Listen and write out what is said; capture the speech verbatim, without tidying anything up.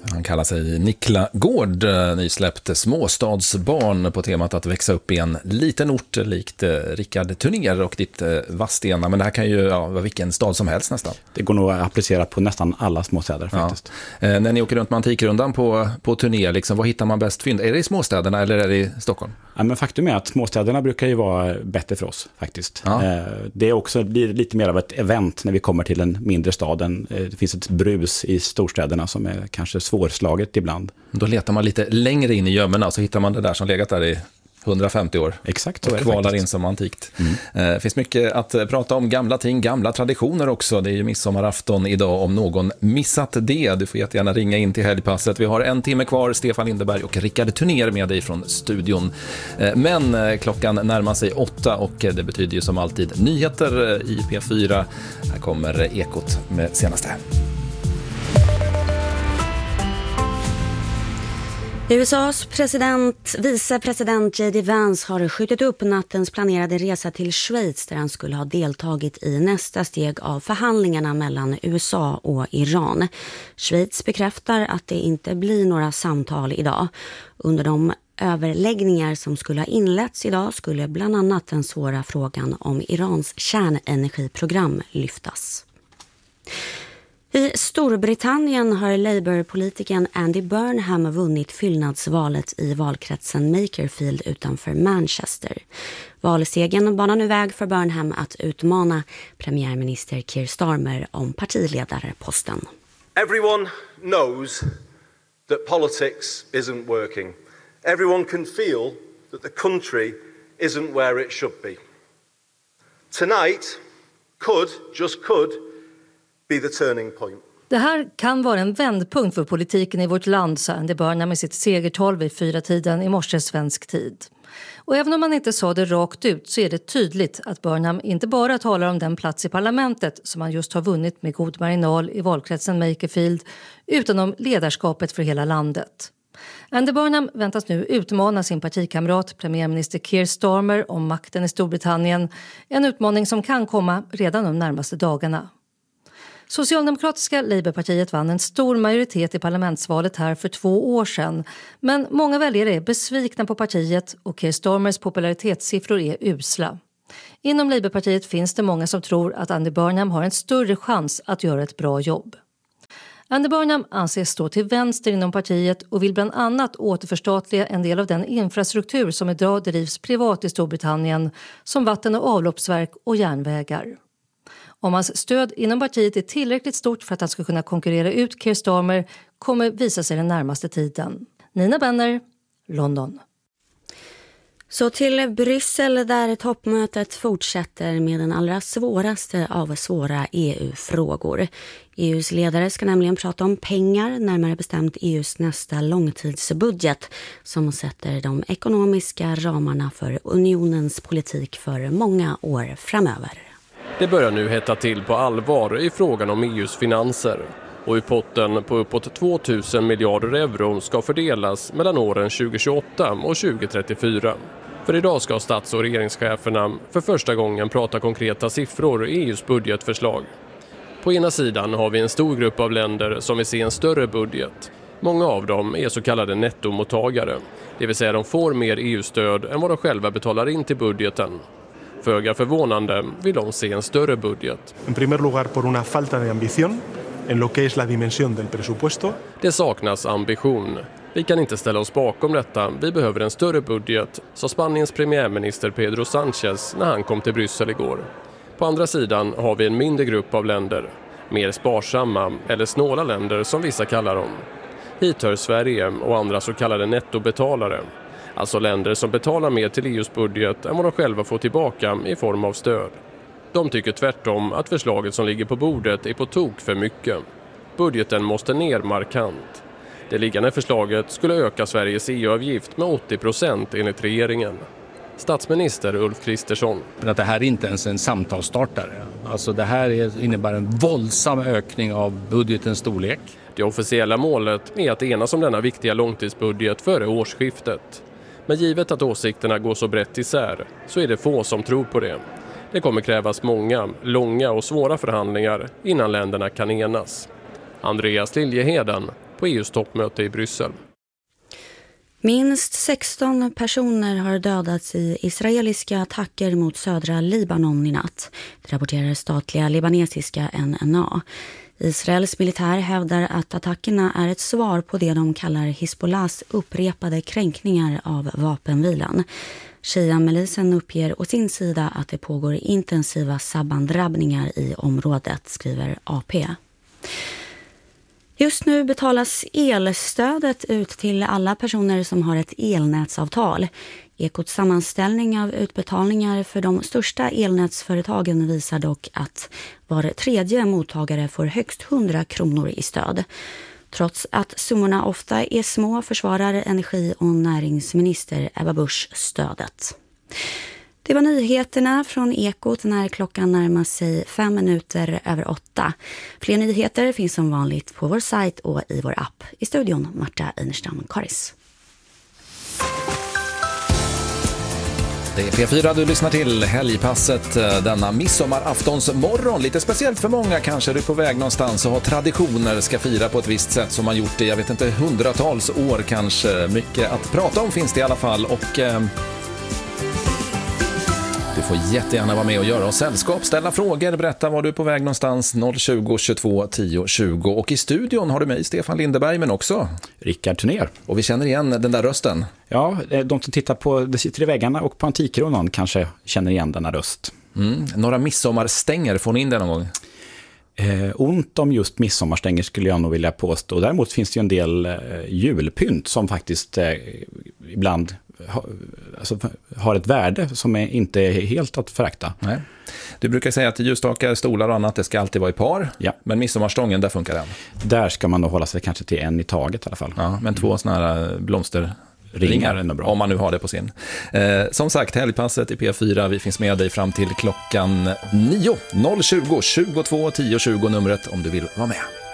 Han kallar sig Nikla Gård, nysläppt småstadsbarn på temat att växa upp i en liten ort likt Rickard Turnér och ditt Vadstena. Men det här kan ju ja, vara vilken stad som helst nästan. Det går nog att applicera på nästan alla småstäder faktiskt. Ja. Eh, när ni åker runt med Antikrundan på, på turné, liksom, vad hittar man bäst fynd? Är det i småstäderna eller är det i Stockholm? Ja, men faktum är att småstäderna brukar ju vara bättre för oss faktiskt. Ja. Eh, det är också, blir lite mer av ett event när vi kommer till en mindre stad. Eh, det finns ett brus i storstäderna som är kanske svårslaget ibland. Då letar man lite längre in i gömmorna och så hittar man det där som legat där i hundrafemtio år. Exakt, så och är det kvalar faktiskt. in som antikt. Mm. Det eh, finns mycket att prata om, gamla ting, gamla traditioner också. Det är ju midsommarafton idag om någon missat det. Du får jättegärna ringa in till helgpasset. Vi har en timme kvar, Stefan Lindeberg och Rickard Turnér med dig från studion. Eh, men eh, klockan närmar sig åtta och det betyder ju som alltid nyheter i P fyra. Här kommer Ekot med senaste. U S A:s president, vicepresident J D Vance har skjutit upp nattens planerade resa till Schweiz där han skulle ha deltagit i nästa steg av förhandlingarna mellan U S A och Iran. Schweiz bekräftar att det inte blir några samtal idag. Under de överläggningar som skulle ha inletts idag skulle bland annat den svåra frågan om Irans kärnenergiprogram lyftas. I Storbritannien har Labour-politikern Andy Burnham vunnit fyllnadsvalet i valkretsen Makerfield utanför Manchester. Valsegern banar nu väg för Burnham att utmana premiärminister Keir Starmer om partiledarposten. Everyone knows that politics isn't working. Everyone can feel that the country isn't where it should be. Tonight could, just could, be the turning point. Det här kan vara en vändpunkt för politiken i vårt land, sa Andy Burnham med sitt segertal vid fyra tiden i morse svensk tid. Och även om man inte sa det rakt ut så är det tydligt att Burnham inte bara talar om den plats i parlamentet som han just har vunnit med god marginal i valkretsen Makerfield utan om ledarskapet för hela landet. Andy Burnham väntas nu utmana sin partikamrat premiärminister Keir Starmer om makten i Storbritannien, en utmaning som kan komma redan de närmaste dagarna. Socialdemokratiska Labourpartiet vann en stor majoritet i parlamentsvalet här för två år sedan. Men många väljare är besvikna på partiet och Keir Starmers popularitetssiffror är usla. Inom Labourpartiet finns det många som tror att Andy Burnham har en större chans att göra ett bra jobb. Andy Burnham anses stå till vänster inom partiet och vill bland annat återförstatliga en del av den infrastruktur som idag drivs privat i Storbritannien, som vatten- och avloppsverk och järnvägar. Om hans stöd inom partiet är tillräckligt stort för att han ska kunna konkurrera ut Keir Starmer kommer visa sig den närmaste tiden. Nina Benner, London. Så till Bryssel där toppmötet fortsätter med den allra svåraste av svåra E U-frågor. E U:s ledare ska nämligen prata om pengar, närmare bestämt E U:s nästa långtidsbudget som sätter de ekonomiska ramarna för unionens politik för många år framöver. Det börjar nu hetta till på allvar i frågan om E U:s finanser. Och i potten på uppåt tvåtusen miljarder euro ska fördelas mellan åren tjugohundratjugoåtta och tjugohundratrettiofyra. För idag ska stats- och regeringscheferna för första gången prata konkreta siffror i E U:s budgetförslag. På ena sidan har vi en stor grupp av länder som vill se en större budget. Många av dem är så kallade nettomottagare. Det vill säga de får mer E U-stöd än vad de själva betalar in till budgeten. Föga förvånande vill de se en större budget. En primer lugar por una falta de ambición en lo que es la dimensión del presupuesto. Det saknas ambition. Vi kan inte ställa oss bakom detta. Vi behöver en större budget, sa Spaniens premiärminister Pedro Sánchez när han kom till Bryssel igår. På andra sidan har vi en mindre grupp av länder. Mer sparsamma eller snåla länder som vissa kallar dem. Hit hör Sverige och andra så kallade nettobetalare. Alltså länder som betalar mer till E U:s budget än vad de själva får tillbaka i form av stöd. De tycker tvärtom att förslaget som ligger på bordet är på tok för mycket. Budgeten måste ner markant. Det liggande förslaget skulle öka Sveriges E U-avgift med åttio procent enligt regeringen. Statsminister Ulf Kristersson. Att det här är inte ens en samtalsstartare. Alltså det här är, innebär en våldsam ökning av budgetens storlek. Det officiella målet är att enas om denna viktiga långtidsbudget före årsskiftet. Men givet att åsikterna går så brett isär så är det få som tror på det. Det kommer krävas många, långa och svåra förhandlingar innan länderna kan enas. Andreas Liljeheden, på E U:s toppmöte i Bryssel. Minst sexton personer har dödats i israeliska attacker mot södra Libanon i natt. Det rapporterar statliga libanesiska N N A. Israels militär hävdar att attackerna är ett svar på det de kallar Hizbollahs upprepade kränkningar av vapenvilan. Shia-milisen uppger å sin sida att det pågår intensiva sabbandrabbningar i området, skriver A P. Just nu betalas elstödet ut till alla personer som har ett elnätsavtal. Ekots sammanställning av utbetalningar för de största elnätsföretagen visar dock att var tredje mottagare får högst hundra kronor i stöd. Trots att summorna ofta är små försvarar energi- och näringsminister Ebba Busch stödet. Det var nyheterna från Ekot när klockan närmar sig fem minuter över åtta. Fler nyheter finns som vanligt på vår sajt och i vår app. I studion Marta Einerstam-Karis. Det är P fyra du lyssnar till, helgpasset denna midsommaraftons morgon. Lite speciellt för många kanske, du är på väg någonstans och har traditioner, ska fira på ett visst sätt som man gjort i, jag vet inte, hundratals år kanske. Mycket att prata om finns det i alla fall och... Eh, Du får jättegärna vara med och göra oss sällskap, ställa frågor, berätta var du är på väg någonstans, noll tjugo, tjugotvå, tio, tjugo. Och i studion har du mig, Stefan Lindeberg, men också Rickard Tunér. Och vi känner igen den där rösten. Ja, de som tittar på Det sitter i väggarna och på Antikkronan kanske känner igen denna röst. Mm. Några midsommarstänger, får ni in det någon gång? Eh, ont om just midsommarstänger skulle jag nog vilja påstå. Däremot finns det ju en del eh, julpynt som faktiskt eh, ibland ha, alltså, har ett värde som är inte är helt att förakta. Nej. Du brukar säga att ljusstakar, stolar och annat, det ska alltid vara i par. Ja. Men midsommarstången, där funkar den. Där ska man nog hålla sig kanske till en i taget i alla fall. Ja, men två såna här blomster... Ringar är nog bra. Om man nu har det på sin. Eh, som sagt, helgpasset i P fyra. Vi finns med dig fram till klockan nio. noll tjugo, tjugotvå, tio, tjugo numret om du vill vara med.